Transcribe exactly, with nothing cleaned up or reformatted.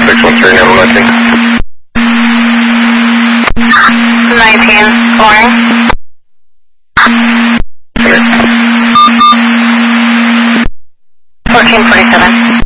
six one three, Naval nineteen. nineteen, morning. fourteen forty-seven.